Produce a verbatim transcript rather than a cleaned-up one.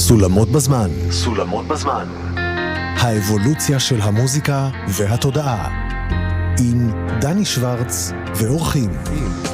סולמות בזמן. סולמות בזמן. האבולוציה של המוזיקה והתודעה. עם דני שוורץ ואורחים.